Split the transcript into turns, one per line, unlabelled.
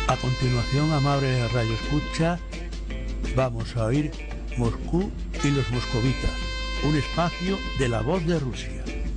A continuación, amable Radio Escucha, vamos a oír Moscú y los moscovitas, un espacio de La Voz de Rusia.